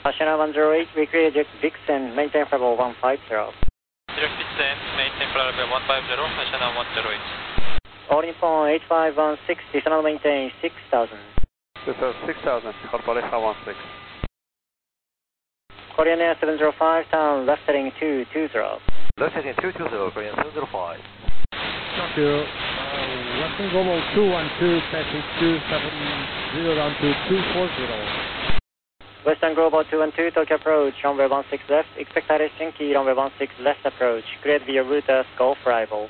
Ashana 108, recreate Vixen, maintain level 150. Direct Vixen, maintain level 150, Ashana 108. All Nippon 8516, descend maintain 6000. This is 6000, Alpha Lima 16. Korean Air 705, town left heading 220. Left heading 220, Korean 705. Tokyo, Western Global 212, taxi 270 down to 240. Western Global 212, Tokyo approach, runway 16 left, expect Iris Yankee, runway 16 left approach, cleared via route as Gulf arrival.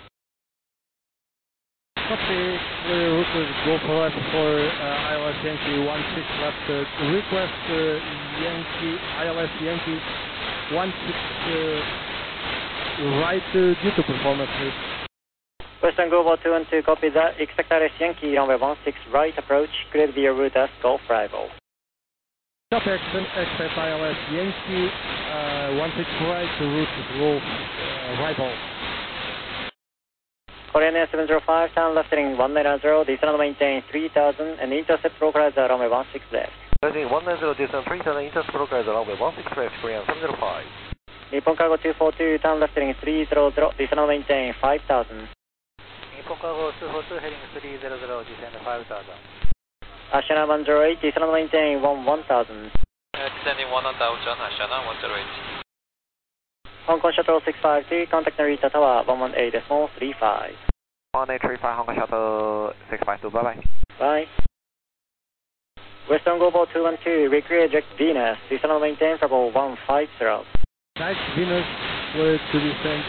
Copy, clear route as Gulf arrival for ILS Yankee 16 left, request Yankee, ILS Yankee 16 right due to performance please. Western Global 212, copy that, expect Iris Yankee, runway 16 right approach, cleared via route as Gulf arrival. Copy, expect ILS Yankee 16 right route Gulf arrival. Korean Air 705, town left heading 190, descend maintain 3000 and intercept localizer runway 16 left. Heading 190, descend 3000, intercept localizer runway 16 left, Korean 705. Nippon Cargo 242, town left heading 300, descend maintain 5000. Nippon Cargo 242, heading 300, descend 5000. Ashana 108, descend maintain 1000. Descending 1000, Ashana 108. Hong Kong Shuttle 652, contact Narita Tower 118.35. 1835, Hong Kong Shuttle 652, bye-bye. Bye. Western Global 212, recreate Venus, descend maintain level 150. Nice, Venus, clear to descend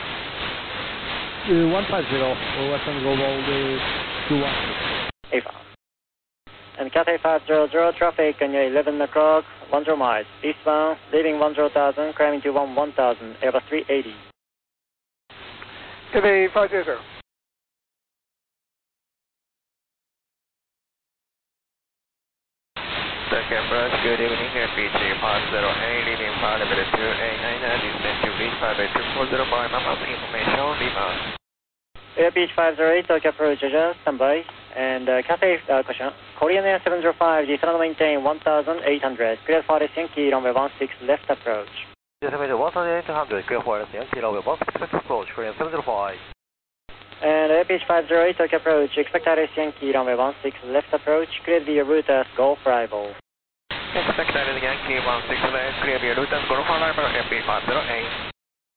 150 for Western Global 212. A5. And Cathay 500, traffic on your 11 o'clock, 10 miles, eastbound, leaving 10,000, climbing to 1000, Airbus 380. Cathay 500. Second approach, good evening, FPG 508, leaving flight level 2899, descend to reach 58240 by Mama information, Lima. Air Beach 508, Tokyo approach, standby. And Cathay, question. Korean Air 705, descend maintain 1800, clear for Yankee, runway 16 left approach. Descend 1800, clear for Yankee, runway 16 left approach, Korean 705. And Air Beach 508, Tokyo approach, expect Iris Yankee, runway 16 left approach, clear via route as Gulf arrival. Expect Iris Yankee 16 left, clear via route as Gulf arrival, Air Beach 508.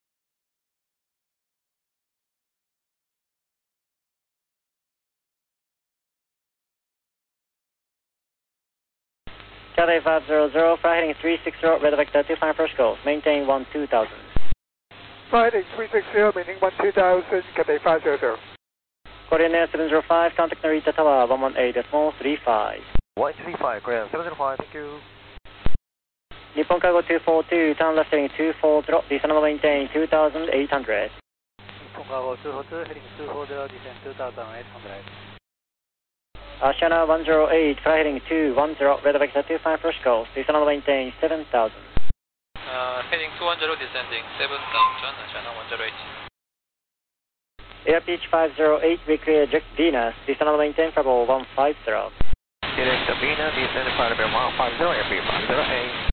Cathay 500, flight heading 360, red vector 25 first course, maintain 2000. Flight heading 360, meaning 2000, Cathay 500. Korean Air 705, contact Narita Tower 118.35. 135, Korean 705, thank you. Nippon Cargo 242, turn left heading 240, descend maintain 2800. Nippon Cargo 242, heading 240, descend 2800. Ashana 108, flight heading 210, red vector 25 first course, descend maintain 7000. Heading 210, descending 7000, Ashana 108. Air Beach 508, recreate Venus, descend maintain level 150. Direct Venus, descend flight level 150, Air Beach 508.